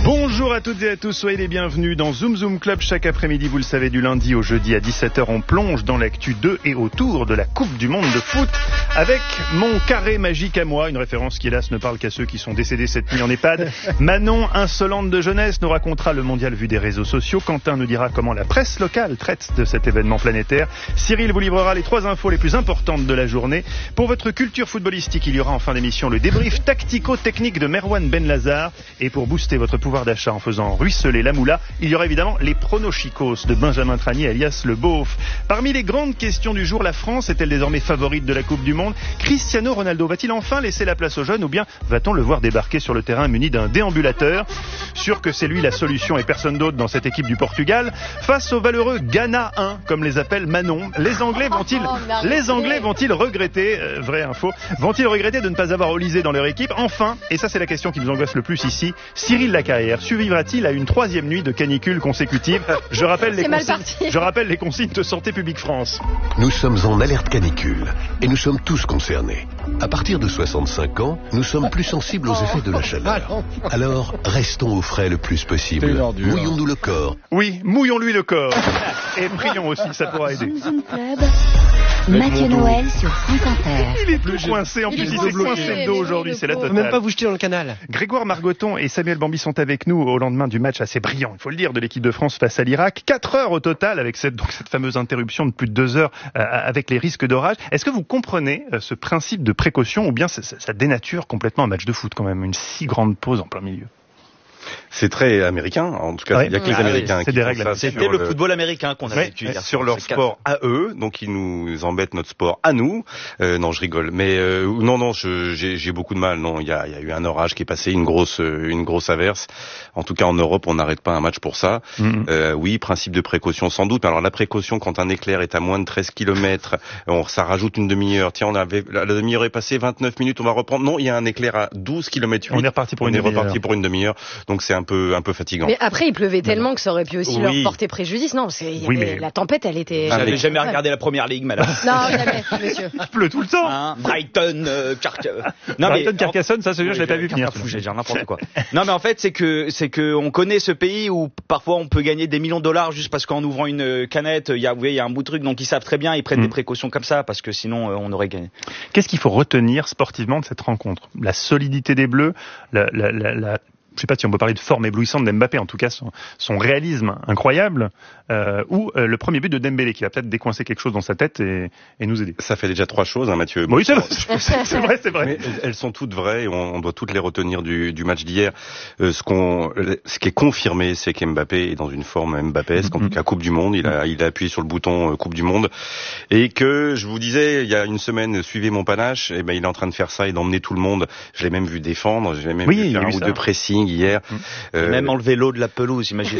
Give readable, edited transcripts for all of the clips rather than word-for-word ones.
Bonjour à toutes et à tous, soyez les bienvenus dans Zoom Zoom Club. Chaque après-midi, vous le savez, du lundi au jeudi à 17h, on plonge dans l'actu de et autour de la Coupe du Monde de foot avec mon carré magique à moi, une référence qui hélas ne parle qu'à ceux qui sont décédés cette nuit en EHPAD. Manon, insolente de jeunesse, nous racontera le mondial vu des réseaux sociaux. Quentin nous dira comment la presse locale traite de cet événement planétaire. Cyril vous livrera les 3 infos les plus importantes de la journée. Pour votre culture footballistique, il y aura en fin d'émission le débrief tactico-technique de Merwan Benlazar. Et pour booster votre pouvoir d'achat en faisant ruisseler la moula, il y aura évidemment les pronochicos de Benjamin Tranier alias le Beauf. Parmi les grandes questions du jour, la France est-elle désormais favorite de la Coupe du Monde? Cristiano Ronaldo va-t-il enfin laisser la place aux jeunes ou bien va-t-on le voir débarquer sur le terrain muni d'un déambulateur? Sûr que c'est lui la solution et personne d'autre dans cette équipe du Portugal. Face au valeureux Ghana 1, comme les appelle Manon, les Anglais vont-ils regretter, vraie info, vont-ils regretter de ne pas avoir Olysée dans leur équipe? Enfin, et ça c'est la question qui nous angoisse le plus ici, Cyril Lacarrière survivra-t-il à une 3e nuit de canicule consécutive? Je rappelle les consignes de Santé publique France. Nous sommes en alerte canicule et nous sommes tous concernés. À partir de 65 ans, nous sommes plus sensibles aux effets de la chaleur. Alors, restons au frais le plus possible. Mouillons-nous le corps. Oui, mouillons-lui le corps. Et prions aussi, ça pourra aider. Zoom Club, Mathieu Noël sur France Inter. Il est tout coincé, en plus il s'est coincé le dos aujourd'hui, c'est la totale. Même pas vous jeter dans le canal. Grégoire Margoton et Samuel Bambi sont avec nous au lendemain du match assez brillant, il faut le dire, de l'équipe de France face à l'Irak. 4 heures au total avec cette fameuse interruption de plus de 2 heures avec les risques d'orage. Est-ce que vous comprenez ce principe de précaution ou bien ça dénature complètement un match de foot quand même, une si grande pause en plein milieu? C'est très américain, en tout cas, il n'y a que les Américains qui font ça. C'était le football américain qu'on a vécu sur leur sport à eux, donc ils nous embêtent notre sport à nous. Non, je rigole, mais non, j'ai beaucoup de mal. Non, il y a eu un orage qui est passé, une grosse averse. En tout cas, en Europe, on n'arrête pas un match pour ça. Oui, principe de précaution sans doute. Alors la précaution, quand un éclair est à moins de 13 km, ça rajoute une demi-heure. Tiens, la demi-heure est passée, 29 minutes, on va reprendre. Non, il y a un éclair à 12 km. On est reparti pour une demi-heure. Donc c'est un peu fatigant. Mais après, il pleuvait tellement que ça aurait pu aussi leur porter préjudice. Non, la tempête, elle était... J'avais jamais regardé la première ligue, madame. Non, jamais, monsieur. Il pleut tout le temps. Brighton, Carcassonne, ça, celui-là, je l'ai pas vu venir. J'ai dire n'importe quoi. Non, mais en fait, c'est que on connaît ce pays où parfois on peut gagner des millions de dollars juste parce qu'en ouvrant une canette, il y a un bout de truc, donc ils savent très bien, ils prennent des précautions comme ça parce que sinon on aurait gagné. Qu'est-ce qu'il faut retenir sportivement de cette rencontre? La solidité des Bleus, je sais pas si on peut parler de forme éblouissante d'Mbappé, en tout cas son réalisme incroyable, ou le premier but de Dembélé qui va peut-être décoincer quelque chose dans sa tête et nous aider. Ça fait déjà 3 choses, Mathieu. Oui, c'est vrai. Mais elles sont toutes vraies et on doit toutes les retenir du match d'hier. Ce qui est confirmé, c'est qu'Mbappé est dans une forme mbappesque, en tout cas Coupe du Monde. Il a appuyé sur le bouton Coupe du Monde et que je vous disais il y a une semaine, suivez mon panache. Et ben il est en train de faire ça et d'emmener tout le monde. Je l'ai même vu défendre, j'ai même vu faire un ou deux pressing hier. Même enlever l'eau de la pelouse, imaginez.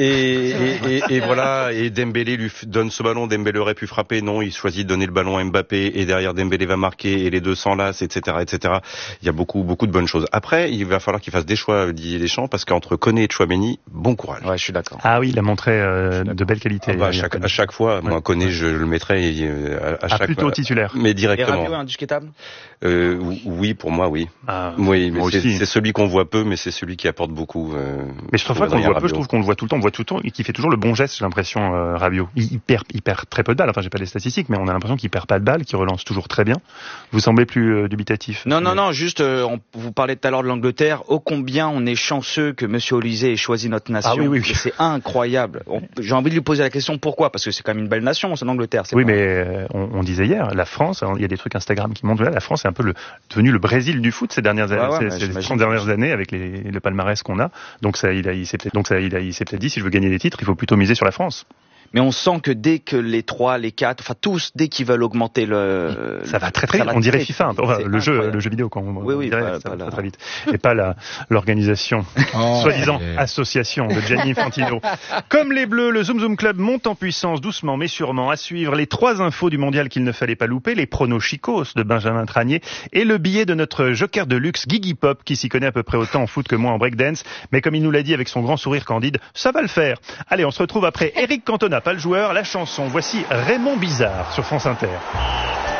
et voilà, et Dembélé lui donne ce ballon, Dembélé aurait pu frapper, non, il choisit de donner le ballon à Mbappé, et derrière Dembélé va marquer, et les deux s'enlacent, etc., etc. Il y a beaucoup de bonnes choses. Après, il va falloir qu'il fasse des choix, Didier Deschamps, parce qu'entre Koné et Tchouaméni, bon courage. Ouais, je suis d'accord. Ah oui, il a montré de belles qualités. À chaque fois, moi, Koné, je le mettrais à chaque plutôt titulaire. Mais directement. Et Rabiot, indiscutable? Oui, pour moi, oui. Oui, mais c'est celui qu'on voit peu, mais c'est celui qui apporte beaucoup. Mais je trouve pas qu'on le voit peu, je trouve qu'on le voit tout le temps, et qui fait toujours le bon geste, j'ai l'impression, Rabiot. Il perd très peu de balles, enfin j'ai pas les statistiques, mais on a l'impression qu'il perd pas de balles, qu'il relance toujours très bien. Vous semblez plus dubitatif. Non, juste, vous parlez tout à l'heure de l'Angleterre, ô combien on est chanceux que Monsieur Olysée ait choisi notre nation. Ah oui. C'est incroyable. J'ai envie de lui poser la question pourquoi, parce que c'est quand même une belle nation, c'est l'Angleterre. Oui, mais on disait hier, la France, il y a des trucs Instagram qui montrent là, la France est un peu devenu le Brésil du foot ces dernières années, ces 30 dernières années avec le palmarès qu'on a. Donc il s'est peut-être dit, si je veux gagner des titres, il faut plutôt miser sur la France. Mais on sent que dès que les 3, les 4, enfin tous, dès qu'ils veulent augmenter ça va très vite. On dirait FIFA, le jeu vidéo quand on dirait, ça va très vite. Et pas l'organisation, soi-disant association de Gianni Infantino. Comme les Bleus, le Zoom Zoom Club monte en puissance doucement mais sûrement. À suivre les 3 infos du mondial qu'il ne fallait pas louper, les pronochicos de Benjamin Tranier et le billet de notre joker de luxe Guigui Pop qui s'y connaît à peu près autant en foot que moi en breakdance. Mais comme il nous l'a dit avec son grand sourire candide, ça va le faire. Allez, on se retrouve après Eric Cantona, pas le joueur, la chanson. Voici Raymond Bizarre sur France Inter.